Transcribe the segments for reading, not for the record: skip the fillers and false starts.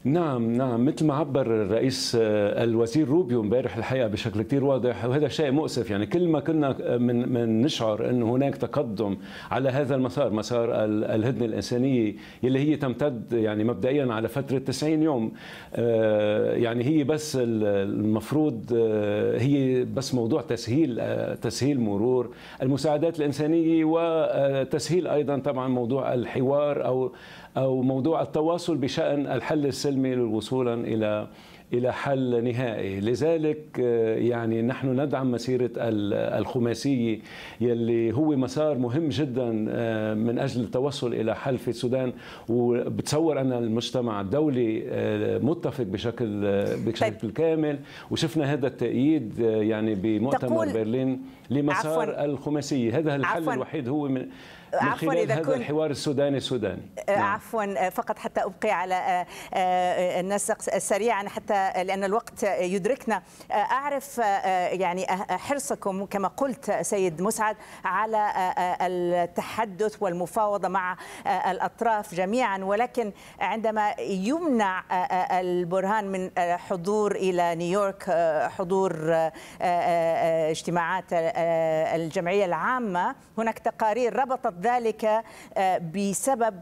نعم نعم، مثل ما عبر الرئيس الوزير روبيو امبارح الحقيقه بشكل كثير واضح، وهذا شيء مؤسف. يعني كل ما كنا من نشعر انه هناك تقدم على هذا المسار، مسار الهدنه الانسانيه يلي هي تمتد يعني مبدئيا على فتره 90 يوم. يعني هي بس المفروض هي بس موضوع تسهيل مرور المساعدات الانسانيه، وتسهيل ايضا طبعا موضوع الحوار او موضوع التواصل بشان الحل السلمي للوصول الى حل نهائي. لذلك يعني نحن ندعم مسيره الخماسيه يلي هو مسار مهم جدا من اجل التوصل الى حل في السودان، وبتصور ان المجتمع الدولي متفق بشكل كامل، وشفنا هذا التأييد يعني بمؤتمر برلين لمسار الخماسيه. هذا الحل الوحيد هو من خلال هذا الحوار السوداني. عفوا فقط حتى أبقي على النسق سريعا حتى لأن الوقت يدركنا. أعرف يعني حرصكم كما قلت سيد مسعد على التحدث والمفاوضة مع الأطراف جميعا، ولكن عندما يمنع البرهان من حضور إلى نيويورك، حضور اجتماعات الجمعية العامة، هناك تقارير ربطت ذلك بسبب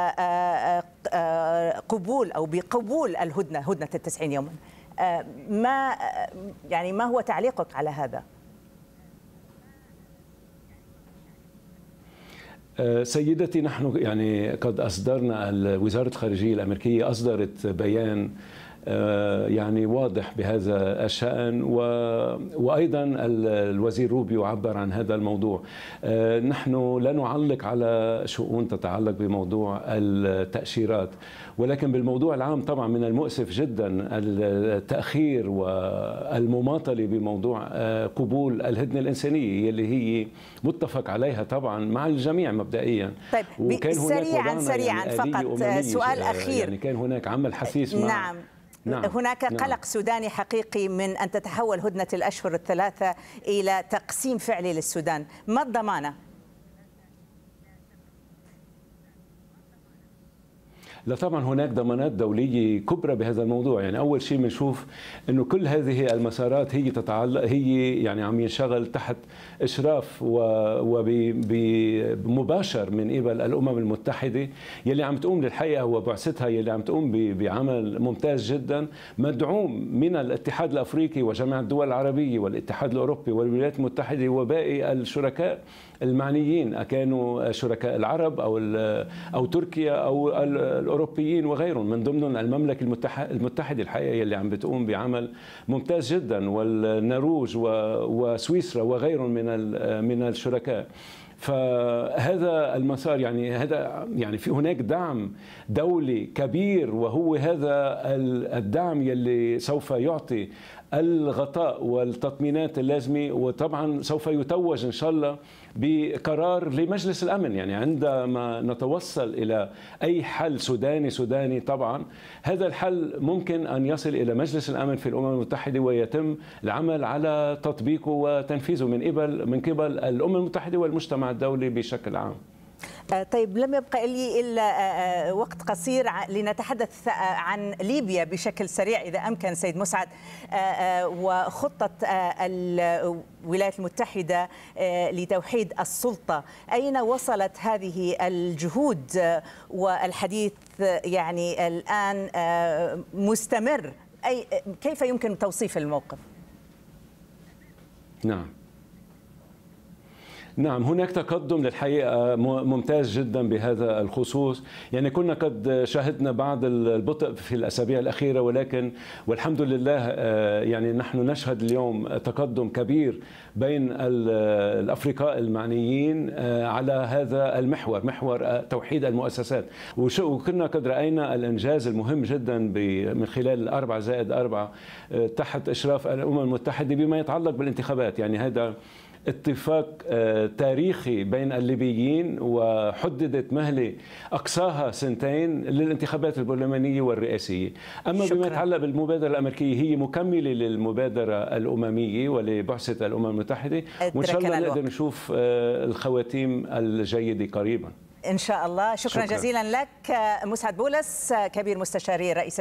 قبول أو بقبول هدنة 90 يوما. ما هو تعليقك على هذا؟ سيدتي، نحن يعني قد أصدرنا، وزارة الخارجية الأمريكية أصدرت بيان يعني واضح بهذا الشأن، وأيضا الوزير روبيو عبر عن هذا الموضوع. نحن لا نعلق على شؤون تتعلق بموضوع التأشيرات، ولكن بالموضوع العام طبعا من المؤسف جدا التأخير والمماطلة بموضوع قبول الهدنة الإنسانية اللي هي متفق عليها طبعا مع الجميع مبدئيا. طيب وكان هناك سريعا فقط سؤال أخير. يعني كان هناك عمل حثيث مع هناك قلق سوداني حقيقي من أن تتحول هدنة الأشهر الثلاثة إلى تقسيم فعلي للسودان، ما الضمانة؟ لا طبعا هناك ضمانات دولية كبرى بهذا الموضوع. يعني أول شيء بنشوف أنه كل هذه المسارات هي تتعلق، هي يعني عم ينشغل تحت إشراف ومباشر من قبل الأمم المتحدة يلي عم تقوم للحقيقة وبعثتها يلي عم تقوم بعمل ممتاز جدا مدعوم من الاتحاد الأفريقي وجامعة الدول العربية والاتحاد الأوروبي والولايات المتحدة وباقي الشركاء المعنيين، كانوا شركاء العرب أو تركيا أو الأوروبيين وغيرهم، من ضمنهم المملكة المتحدة الحقيقة اللي عم بتقوم بعمل ممتاز جدا، والنرويج وسويسرا وغيرهم من الشركاء. فهذا المسار يعني في هناك دعم دولي كبير، وهو هذا الدعم يلي سوف يعطي الغطاء والتطمينات اللازمة، وطبعا سوف يتوج إن شاء الله بقرار لمجلس الأمن. يعني عندما نتوصل إلى أي حل سوداني طبعا هذا الحل ممكن أن يصل إلى مجلس الأمن في الأمم المتحدة، ويتم العمل على تطبيقه وتنفيذه من قبل الأمم المتحدة والمجتمع الدولي بشكل عام. طيب، لم يبقى لي إلا وقت قصير لنتحدث عن ليبيا بشكل سريع إذا أمكن سيد مسعد، وخطة الولايات المتحدة لتوحيد السلطة. أين وصلت هذه الجهود والحديث يعني الآن مستمر؟ كيف يمكن توصيف الموقف؟ نعم هناك تقدم للحقيقة ممتاز جدا بهذا الخصوص. يعني كنا قد شاهدنا بعض البطء في الأسابيع الأخيرة، ولكن والحمد لله يعني نحن نشهد اليوم تقدم كبير بين الأفريقاء المعنيين على هذا المحور، محور توحيد المؤسسات. وكنا قد رأينا الإنجاز المهم جدا من خلال 4+4 تحت إشراف الأمم المتحدة بما يتعلق بالانتخابات. يعني هذا اتفاق تاريخي بين الليبيين، وحددت مهلة أقصاها 2 للانتخابات البرلمانية والرئاسية. أما بما يتعلق بالمبادرة الأمريكية هي مكملة للمبادرة الأممية ولبعثة الأمم المتحدة، وإن شاء الله نقدر نشوف الخواتيم الجيدة قريبا إن شاء الله. شكرا جزيلا لك مسعد بولس، كبير مستشاري رئيس